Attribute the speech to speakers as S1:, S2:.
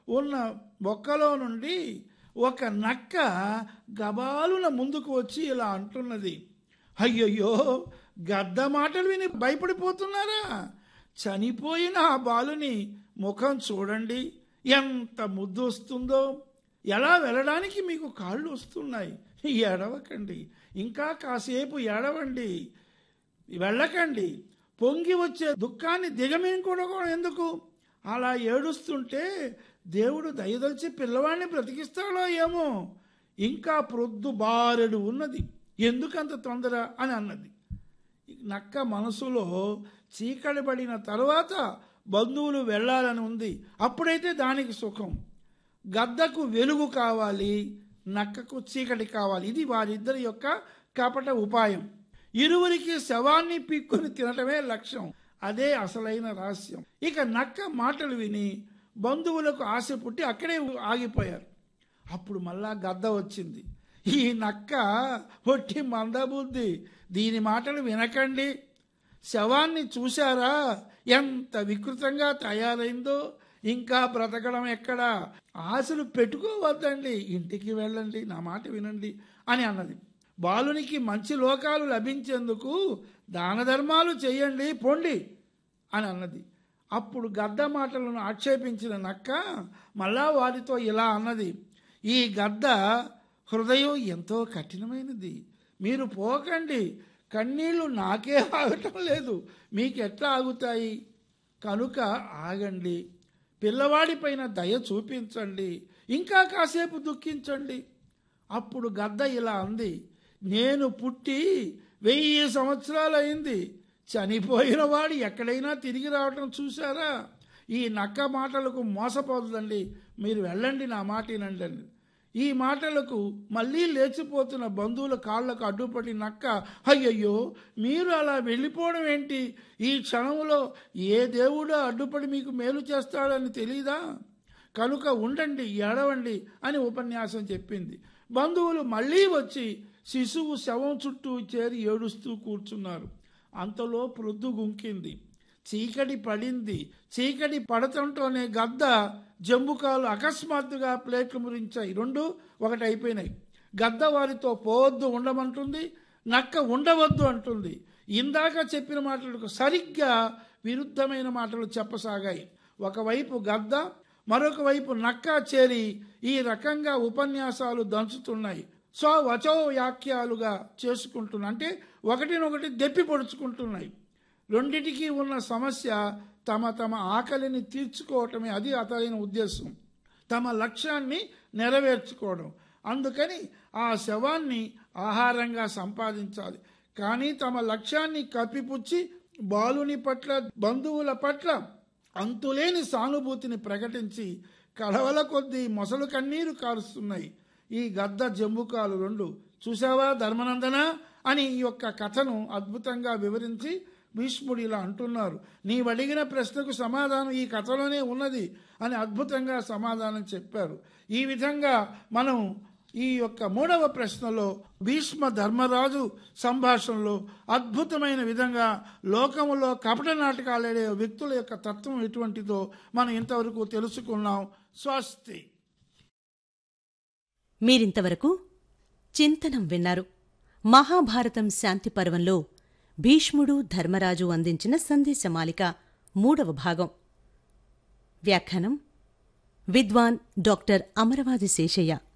S1: ఉన్న బొక్కలో నుండి ఒక నక్క గబాలున ముందుకు వచ్చి ఇలా అంటున్నది, అయ్యయ్యో, గద్ద మాటలు విని భయపడిపోతున్నారా? చనిపోయిన ఆ బాలుని ముఖం చూడండి, ఎంత ముద్దు వస్తుందో. ఎలా వెళ్ళడానికి మీకు కాళ్ళు వస్తున్నాయి. ఏడవకండి, ఇంకా కాసేపు ఏడవండి, వెళ్ళకండి. పొంగి వచ్చే దుఃఖాన్ని దిగమింగుకోవడం ఎందుకు? అలా ఏడుస్తుంటే దేవుడు దయదలిచి పిల్లవాడిని బ్రతికిస్తాడో ఏమో. ఇంకా ప్రొద్దు బారెడు ఉన్నది, ఎందుకంత తొందర అని అన్నది. నక్క మనసులో చీకటి పడిన తర్వాత బంధువులు వెళ్ళాలని ఉంది, అప్పుడైతే దానికి సుఖం. గద్దకు వెలుగు కావాలి, నక్కకు చీకటి కావాలి. ఇది వారిద్దరి యొక్క కపట ఉపాయం. ఇరువురికి శవాన్ని పీక్కుని తినటమే లక్ష్యం. అదే అసలైన రహస్యం. ఇక నక్క మాటలు విని బంధువులకు ఆశ పుట్టి అక్కడే ఆగిపోయారు. అప్పుడు మళ్ళా గద్ద వచ్చింది. ఈ నక్క ఒట్టి మందబుద్ధి, దీని మాటలు వినకండి. శవాన్ని చూశారా ఎంత వికృతంగా తయారైందో, ఇంకా బ్రతకడం ఎక్కడా? ఆశలు పెట్టుకోవద్దండి, ఇంటికి వెళ్ళండి, నా మాట వినండి అని అన్నది. బాలునికి మంచి లోకాలు లభించేందుకు దాన ధర్మాలు చేయండి, పొండి అని అన్నది. అప్పుడు గద్ద మాటలను ఆక్షేపించిన నక్క మళ్ళా వారితో ఇలా అన్నది, ఈ గద్ద హృదయం ఎంతో కఠినమైనది, మీరు పోకండి, కన్నీళ్లు నాకే ఆగటం లేదు, మీకు ఎట్లా ఆగుతాయి? కనుక ఆగండి, పిల్లవాడిపైన దయ చూపించండి, ఇంకా కాసేపు దుఃఖించండి. అప్పుడు గద్ద ఇలా అంది, నేను పుట్టి 1000 సంవత్సరాలు అయింది, చనిపోయిన వాడు ఎక్కడైనా తిరిగి రావటం చూశారా? ఈ నక్క మాటలకు మోసపోదండి, మీరు వెళ్ళండి, నా మాట వినండి. ఈ మాటలకు మళ్ళీ లేచిపోతున్న బంధువుల కాళ్లకు అడ్డుపడి నక్క, అయ్యయ్యో, మీరు అలా వెళ్ళిపోవడం ఏంటి? ఈ క్షణంలో ఏ దేవుడో అడ్డుపడి మీకు మేలు చేస్తాడని తెలీదా? కనుక ఉండండి, ఏడవండి అని ఉపన్యాసం చెప్పింది. బంధువులు మళ్ళీ వచ్చి శిశువు శవం చుట్టూ చేరి ఏడుస్తూ కూర్చున్నారు. అంతలో ప్రొద్దు గుంకింది, చీకటి పడింది. చీకటి పడటంతోనే గద్ద జంబుకాలు అకస్మాత్తుగా ప్లేట్లు మురించాయి. 2 ఒకటి అయిపోయినాయి. గద్ద వారితో పోవద్దు ఉండమంటుంది, నక్క ఉండవద్దు అంటుంది. ఇందాక చెప్పిన మాటలకు సరిగ్గా విరుద్ధమైన మాటలు చెప్పసాగాయి. ఒకవైపు గద్ద, మరొక వైపు నక్క చేరి ఈ రకంగా ఉపన్యాసాలు దంచుతున్నాయి. వచో వ్యాఖ్యాలుగా చేసుకుంటున్నాయి, అంటే ఒకటినొకటి దెప్పి పొడుచుకుంటున్నాయి. రెండిటికి ఉన్న సమస్య తమ తమ ఆకలిని తీర్చుకోవటమే. అది అతని ఉద్దేశం, తమ లక్ష్యాన్ని నెరవేర్చుకోవడం. అందుకని ఆ శవాన్ని ఆహారంగా సంపాదించాలి. కానీ తమ లక్ష్యాన్ని కప్పిపుచ్చి బాలుని పట్ల, బంధువుల పట్ల అంతులేని సానుభూతిని ప్రకటించి కలవల కొద్దీ మొసలు కన్నీరు కారుస్తున్నాయి ఈ గద్ద జంబుకాలు 2. చూసావా ధర్మనందన అని ఈ యొక్క కథను అద్భుతంగా వివరించి భీష్ముడు ఇలా అంటున్నారు, నీవడిగిన ప్రశ్నకు సమాధానం ఈ కథలోనే ఉన్నది అని అద్భుతంగా సమాధానం చెప్పారు. ఈ విధంగా మనం ఈ యొక్క 3వ ప్రశ్నలో భీష్మ ధర్మరాజు సంభాషణలో అద్భుతమైన విధంగా లోకములో కపట నాటకాలాడే వ్యక్తుల యొక్క తత్వం ఎటువంటిదో మనం ఇంతవరకు తెలుసుకున్నాం. స్వస్తి.
S2: మీరింతవరకు చింతనం విన్నారు. మహాభారతం శాంతి పర్వంలో భీష్ముడు ధర్మరాజు అందించిన సందేశమాలిక 3వ భాగం. వ్యాఖ్యానం విద్వాన్ డాక్టర్ అమరవాది శేషయ్య.